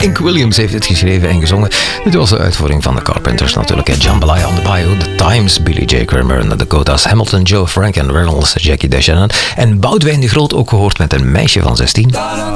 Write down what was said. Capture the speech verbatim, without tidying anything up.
Hank Williams heeft het geschreven en gezongen. Dit was de uitvoering van de Carpenters natuurlijk. Jambalaya on the Bayou, The Times, Billy J. Kramer en de Dakotas, Hamilton, Joe Frank en Reynolds, Jackie DeShannon. En Boudewijn de Groot ook gehoord met een meisje van zestien.